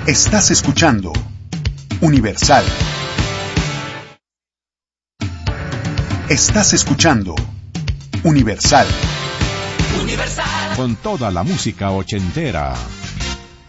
Estás escuchando Universal. Estás escuchando Universal. Con toda la música ochentera.